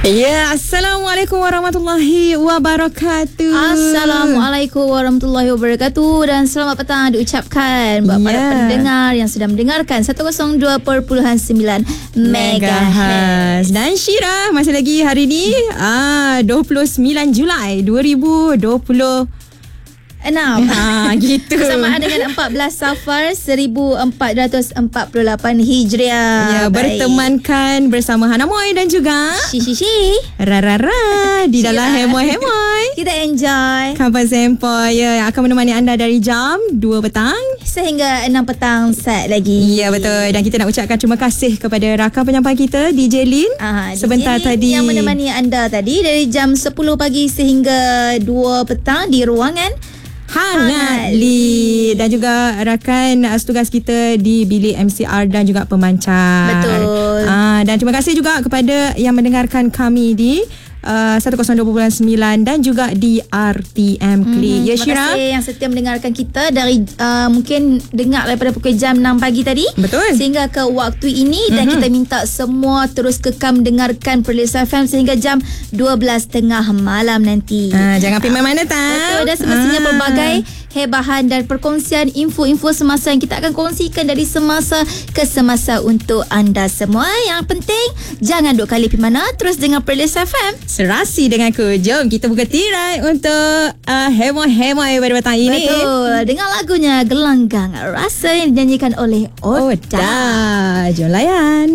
Ya, Assalamualaikum warahmatullahi wabarakatuh. Assalamualaikum warahmatullahi wabarakatuh. Dan selamat petang diucapkan buat para pendengar yang sedang mendengarkan 102.9 MHz. Dan Syirah, masih lagi hari ni 29 Julai 2020. Gitu. Bersamaan dengan 14 Safar 1448 Hijriah. Ya, bertemankan bersama Hana Moy dan juga Shi Rara di dalam Hemoy. Kita enjoy Kampung Sempoi yang akan menemani anda dari jam 2 petang sehingga 6 petang set lagi. Ya, betul. Dan kita nak ucapkan terima kasih kepada rakan penyampai kita DJ Lin sebentar DJ Lin tadi yang menemani anda tadi dari jam 10 pagi sehingga 2 petang di ruangan Hangat Li. Dan juga rakan tugas kita di bilik MCR dan juga pemancar. Betul. Dan terima kasih juga kepada yang mendengarkan kami di 102.9 dan juga di RTM Klik. Ya, Syirah. Terima kasih yang setia mendengarkan kita dari mungkin dengar daripada pukul jam 6 pagi tadi. Betul. Sehingga ke waktu ini dan kita minta semua terus kekal mendengarkan Perlis FM sehingga jam 12.30 malam nanti. Jangan pergi mana-mana tak. Betul. Dan semestinya pelbagai hebahan dan perkongsian info-info semasa yang kita akan kongsikan dari semasa ke semasa untuk anda semua. Yang penting jangan duk kali pergi mana, terus dengar Perlis FM. Serasi denganku. Jom kita buka tirai untuk Hemoy pada petang ini. Betul. Dengar lagunya Gelanggang Rasa yang dinyanyikan oleh Oda. Jom layan.